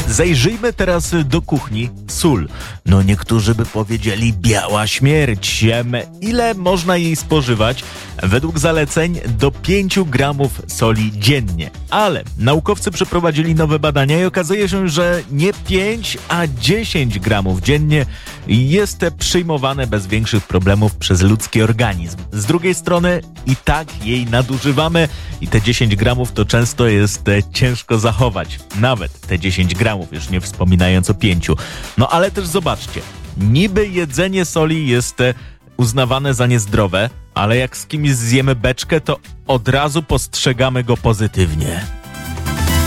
Zajrzyjmy teraz do kuchni. Sól. No niektórzy by powiedzieli biała śmierć. Ile można jej spożywać? Według zaleceń do 5 gramów soli dziennie. Ale naukowcy przeprowadzili nowe badania i okazuje się, że nie 5, a 10 gramów dziennie jest przyjmowane bez większych problemów przez ludzki organizm. Z drugiej strony i tak jej nadużywamy i te 10 gramów to często jest ciężko zachować. Nawet te 10 gramów, już nie wspominając o 5. No ale też zobaczcie, niby jedzenie soli jest uznawane za niezdrowe, ale jak z kimś zjemy beczkę, to od razu postrzegamy go pozytywnie.